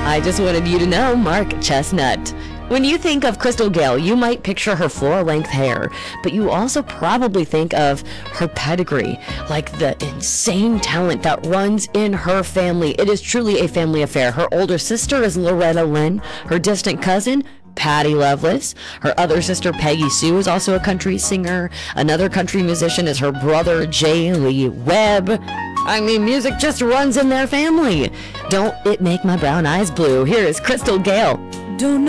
I just wanted you to know, Mark Chestnut. When you think of Crystal Gayle, you might picture her floor-length hair, but you also probably think of her pedigree, like the insane talent that runs in her family. It is truly a family affair. Her older sister is Loretta Lynn, her distant cousin, Patty Loveless. Her other sister, Peggy Sue, is also a country singer. Another country musician is her brother, Jay Lee Webb. I mean, music just runs in their family. Don't it make my brown eyes blue? Here is Crystal Gayle. Don't